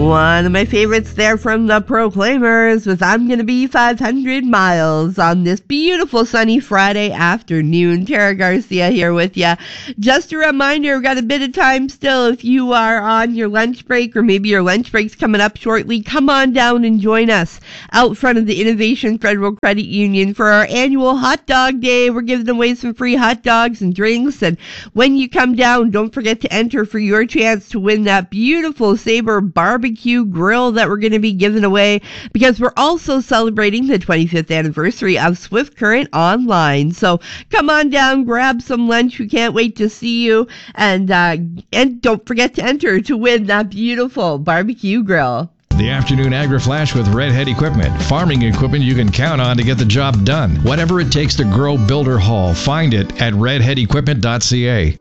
One of my favorites there from the Proclaimers was I'm Gonna Be 500 Miles on this beautiful sunny Friday afternoon. Tara Garcia here with you. Just a reminder, we've got a bit of time still. If you are on your lunch break, or maybe your lunch break's coming up shortly, come on down and join us out front of the Innovation Federal Credit Union for our annual Hot Dog Day. We're giving away some free hot dogs and drinks, and when you come down, don't forget to enter for your chance to win that beautiful Sabre barbecue grill that we're going to be giving away, because we're also celebrating the 25th anniversary of Swift Current Online. So come on down, grab some lunch. We can't wait to see you, and don't forget to enter to win that beautiful barbecue grill. The afternoon Agri-Flash with Redhead Equipment. Farming equipment you can count on to get the job done. Whatever it takes to grow, build, or haul, find it at redheadequipment.ca.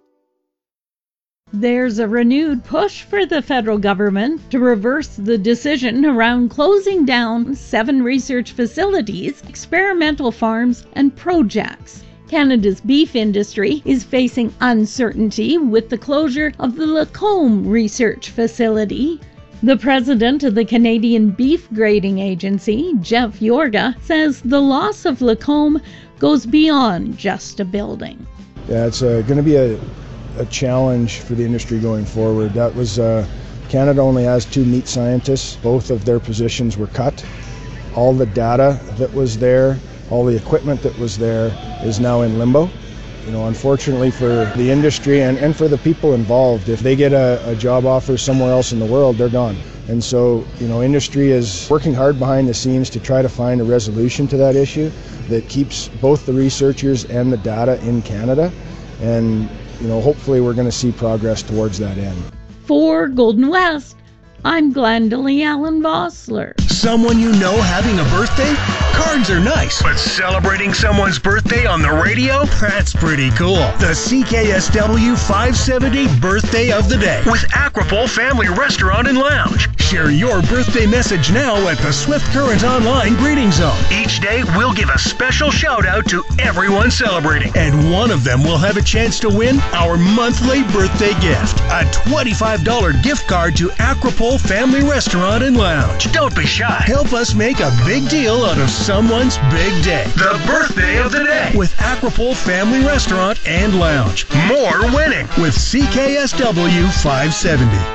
There's a renewed push for the federal government to reverse the decision around closing down 7 research facilities, experimental farms, and projects. Canada's beef industry is facing uncertainty with the closure of the Lacombe Research Facility. The president of the Canadian Beef Grading Agency, Jeff Yorga, says the loss of Lacombe goes beyond just a building. Yeah, it's going to be a challenge for the industry going forward. That was Canada only has 2 meat scientists. Both of their positions were cut. All the data that was there, all the equipment that was there is now in limbo. Unfortunately for the industry and for the people involved, if they get a job offer somewhere else in the world, they're gone. And so, industry is working hard behind the scenes to try to find a resolution to that issue that keeps both the researchers and the data in Canada. And, hopefully we're going to see progress towards that end. For Golden West, I'm Glendalee Allen Vossler. Someone you know having a birthday? Cards are nice, but celebrating someone's birthday on the radio? That's pretty cool. The CKSW 570 Birthday of the Day with Aquapole Family Restaurant and Lounge. Share your birthday message now at the Swift Current Online Greeting Zone. Each day, we'll give a special shout out to everyone celebrating, and one of them will have a chance to win our monthly birthday gift, a $25 gift card to Aquapole Family Restaurant and Lounge. Don't be shy. Help us make a big deal out of someone's big day. The Birthday of the Day with Aquapole Family Restaurant and Lounge. More winning with CKSW 570.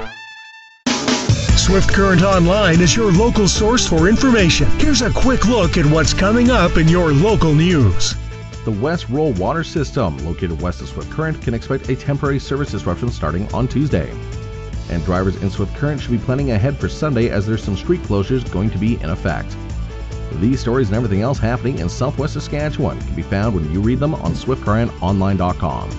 Swift Current Online is your local source for information. Here's a quick look at what's coming up in your local news. The West Roll Water System, located west of Swift Current, can expect a temporary service disruption starting on Tuesday. And drivers in Swift Current should be planning ahead for Sunday, as there's some street closures going to be in effect. These stories and everything else happening in Southwest Saskatchewan can be found when you read them on SwiftCurrentOnline.com.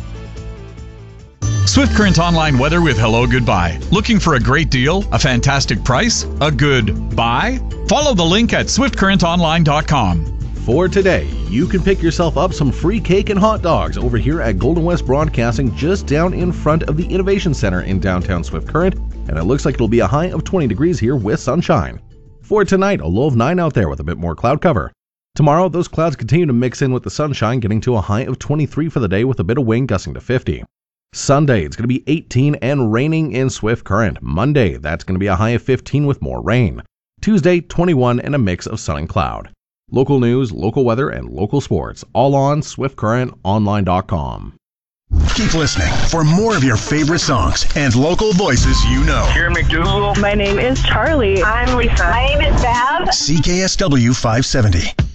Swift Current Online weather with Hello Goodbye. Looking for a great deal, a fantastic price, a good buy? Follow the link at SwiftCurrentOnline.com. For today, you can pick yourself up some free cake and hot dogs over here at Golden West Broadcasting, just down in front of the Innovation Center in downtown Swift Current, and it looks like it'll be a high of 20 degrees here with sunshine. For tonight, a low of 9 out there with a bit more cloud cover. Tomorrow, those clouds continue to mix in with the sunshine, getting to a high of 23 for the day with a bit of wind gusting to 50. Sunday, it's going to be 18 and raining in Swift Current. Monday, that's going to be a high of 15 with more rain. Tuesday, 21 and a mix of sun and cloud. Local news, local weather, and local sports, all on SwiftCurrentOnline.com. Keep listening for more of your favorite songs and local voices you know. Here, McDougal. My name is Charlie. I'm Lisa. My name is Bev. CKSW 570.